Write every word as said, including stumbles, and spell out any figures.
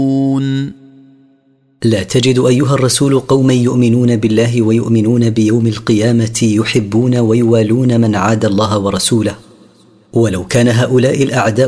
لا تجد أيها الرسول قوما يؤمنون بالله ويؤمنون بيوم القيامة يحبون ويوالون من عاد الله ورسوله ولو كان هؤلاء الأعداء